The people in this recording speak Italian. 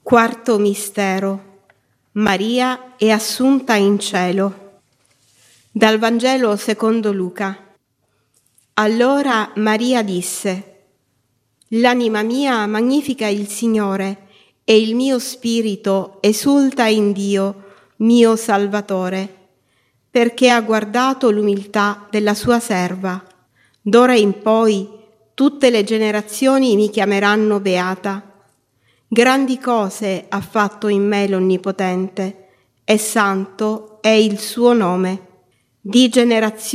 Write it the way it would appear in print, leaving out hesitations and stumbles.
Quarto mistero. Maria è assunta in cielo. Dal Vangelo secondo Luca. Allora Maria disse: «L'anima mia magnifica il Signore, e il mio spirito esulta in Dio, mio Salvatore, perché ha guardato l'umiltà della sua serva. D'ora in poi tutte le generazioni mi chiameranno beata. Grandi cose ha fatto in me l'Onnipotente, e santo è il suo nome. Di generazione